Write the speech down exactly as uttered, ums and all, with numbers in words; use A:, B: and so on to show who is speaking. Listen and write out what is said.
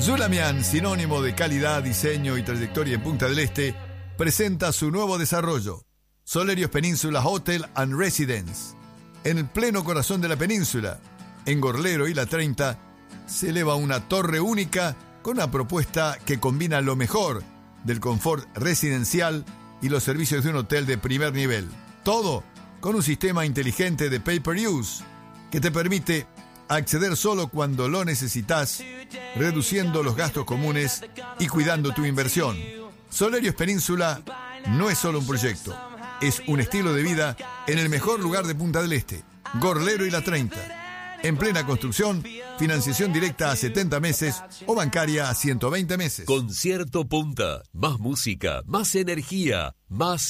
A: Zulamian, sinónimo de calidad, diseño y trayectoria en Punta del Este, presenta su nuevo desarrollo, Solerios Península Hotel and Residence. En el pleno corazón de la península, en Gorlero y La treinta, se eleva una torre única con una propuesta que combina lo mejor del confort residencial y los servicios de un hotel de primer nivel. Todo con un sistema inteligente de pay-per-use que te permite acceder solo cuando lo necesitas, reduciendo los gastos comunes y cuidando tu inversión. Solerios Península no es solo un proyecto, es un estilo de vida en el mejor lugar de Punta del Este, Gorlero y La treinta. En plena construcción, financiación directa a setenta meses o bancaria a ciento veinte meses.
B: Concierto Punta. Más música, más energía, más